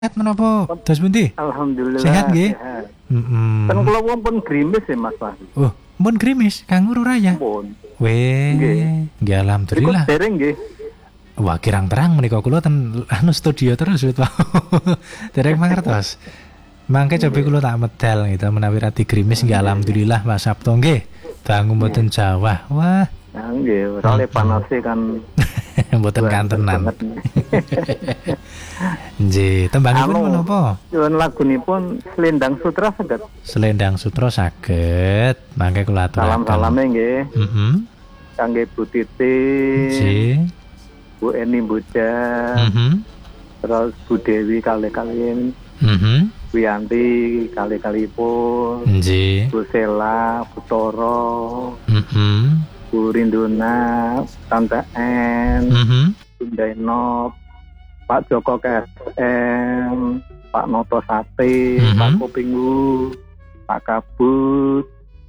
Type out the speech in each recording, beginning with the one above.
Sehat menapa? Dos pundi? Alhamdulillah Sehat nggih? sehat. Kan Heeh. kula wong pun grimis ya Mas Wahyu. Oh, mun grimis kanguru raya. Pun. Weh, Nggih. nggih Niku alhamdulillah. dereng nggih. Wah, kirang terang menika kula ten studio terus wit wau. Dereng mangertos. Mangke coba kula tak medal gitu menawi rati grimis nggih alhamdulillah Mas Sabto nggih. Dangu mboten Jawa. Wah, Ya nggih, ora le panase kan mboten kantenan. banget. Nggih, tembangipun menapa? Nyuwun lagunipun Selendang Sutra saged. Selendang Sutra saged. Mangke kula aturaken. Salam-salame nggih Heeh. kangge Bu Titi, Nggih. Bu Eni Buja, Heeh. terus Bu Dewi kali-kalian, Heeh. Wiyanti kali-kalipun, Nggih. Bu Sela, Bu Toro, Heeh. Bu Rinduna, Tante En, Heeh. Bu Dainop, Pak Joko KSM, Pak Noto Sate, Pak Kopinggu, Pak Kabut,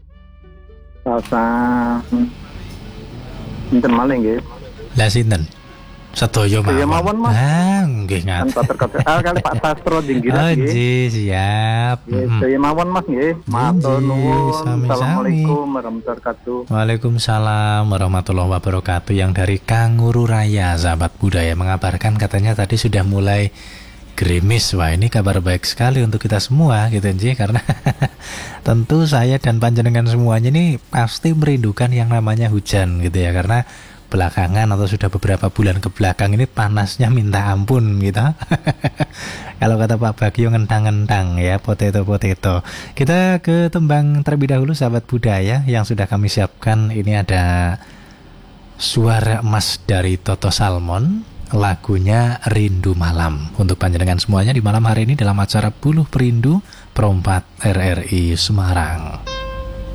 Sasan, Sinten malih nggih. Lah sinten? Sedaya Sedaya mawon, Mas. Ah, nggih Kan ngaten. Pak kali Pak Sastro Oh, Dinggiran nggih. nggih, siap. Nggih, sedaya mawon Mas nggih. Matur Nggih, nuwun. sami-sami. Assalamualaikum warahmatullahi wabarakatuh. Waalaikumsalam warahmatullahi wabarakatuh. Yang dari Kanguru Raya, sahabat budaya, mengabarkan katanya tadi sudah mulai gerimis. Wah, ini kabar baik sekali untuk kita semua gitu Nji, karena tentu saya dan panjenengan semuanya ini pasti merindukan yang namanya hujan gitu ya, karena belakangan atau sudah beberapa bulan ke belakang ini panasnya minta ampun gitu. Kalau kata Pak Bagio ngentang-ngentang ya, potato-potato. Kita ke tembang terlebih dahulu sahabat budaya yang sudah kami siapkan. Ini ada Suara Emas dari Toto Salmon, lagunya Rindu Malam. Untuk panjenengan semuanya di malam hari ini dalam acara Buluh Perindu Perompat RRI Semarang.